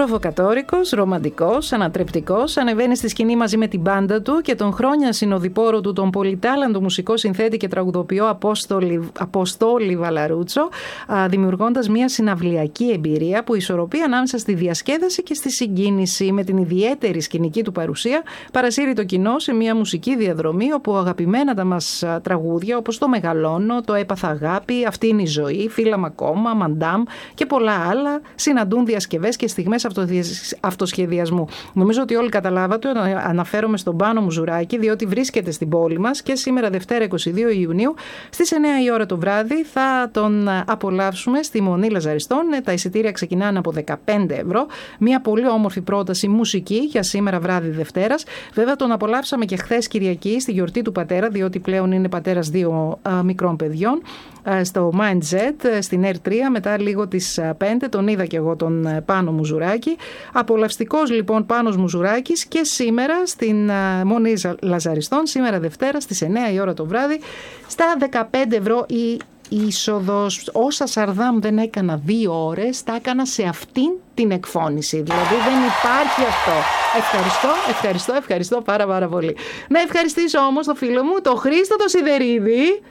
Προβοκατόρικος, ρομαντικός, ανατρεπτικός, ανεβαίνει στη σκηνή μαζί με την μπάντα του και τον χρόνια συνοδοιπόρο του τον πολυτάλαντο μουσικό συνθέτη και τραγουδοποιό Αποστόλη Βαλαρούτσο, δημιουργώντας μια συναυλιακή εμπειρία που ισορροπεί ανάμεσα στη διασκέδαση και στη συγκίνηση. Με την ιδιαίτερη σκηνική του παρουσία παρασύρει το κοινό σε μια μουσική διαδρομή όπου αγαπημένα τα μας τραγούδια όπως το Μεγαλώνω, το Έπαθα Αγάπη, Αυτή είναι η ζωή, Φύλαμε ακόμα, Μαντάμ και πολλά άλλα συναντούν διασκευές και στιγμές αυτοσχεδιασμού. Νομίζω ότι όλοι καταλάβατε, αναφέρομαι στον Πάνο Μουζουράκη, διότι βρίσκεται στην πόλη μας και σήμερα Δευτέρα 22 Ιουνίου στις 9 η ώρα το βράδυ θα τον απολαύσουμε στη Μονή Λαζαριστών. Τα εισιτήρια ξεκινάνε από 15 ευρώ. Μια πολύ όμορφη πρόταση μουσική για σήμερα βράδυ Δευτέρας. Βέβαια τον απολαύσαμε και χθες Κυριακή στη γιορτή του πατέρα, διότι πλέον είναι πατέρας 2 μικρών παιδιών, στο Mindset στην R3 μετά λίγο τις 5. Τον είδα και εγώ τον Πάνο Μουζουράκη. Απολαυστικός λοιπόν Πάνος Μουζουράκης και σήμερα στην Μονή Λαζαριστών, σήμερα Δευτέρα στις 9 η ώρα το βράδυ, στα 15 ευρώ η είσοδος. Όσα Σαρδάμ δεν έκανα 2 ώρες, τα έκανα σε αυτήν την εκφώνηση. Δηλαδή δεν υπάρχει αυτό. Ευχαριστώ πάρα πολύ. Να ευχαριστήσω όμως το φίλο μου, το Χρήστο το Σιδερίδη.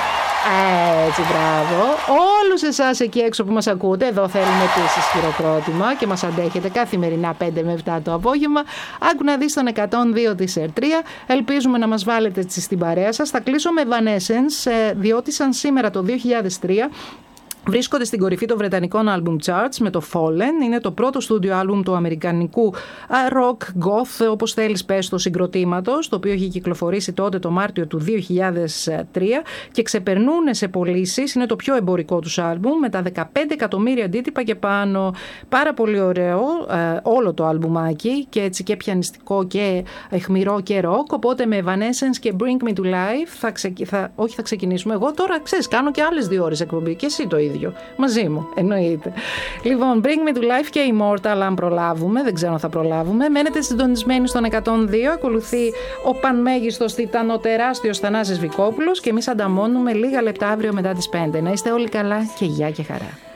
Έτσι, μπράβο. Όλους εσάς εκεί έξω που μας ακούτε, εδώ θέλουμε επίσης χειροκρότημα και μας αντέχετε καθημερινά 5 με 7 το απόγευμα. Άκου να δεις τον 102 της R3. Ελπίζουμε να μας βάλετε στην παρέα σας. Θα κλείσω με Evanescence, διότι σαν σήμερα το 2003 βρίσκονται στην κορυφή των βρετανικών album charts με το Fallen. Είναι το πρώτο στούντιο album του αμερικανικού rock, goth, όπως θέλεις πες, το συγκροτήματος, το οποίο έχει κυκλοφορήσει τότε το Μάρτιο του 2003 και ξεπερνούν σε πωλήσεις. Είναι το πιο εμπορικό τους album με τα 15 εκατομμύρια αντίτυπα και πάνω. Πάρα πολύ ωραίο όλο το αλμπουμάκι και έτσι και πιανιστικό και αιχμηρό και rock. Οπότε με Evanescence και Bring Me To Life θα ξεκινήσουμε. Εγώ τώρα ξέρεις, κάνω και άλλες 2 ώρες εκπομπή και εσύ το ίδιο. Μαζί μου, εννοείται. Λοιπόν, Bring Me To Life και Immortal, αν προλάβουμε, δεν ξέρω αν θα προλάβουμε. Μένετε συντονισμένοι στον 102. Ακολουθεί ο πανμέγιστος τιτανοτεράστιος Θανάσης Βικόπουλος και εμείς ανταμώνουμε λίγα λεπτά αύριο μετά τις 5. Να είστε όλοι καλά και γεια και χαρά.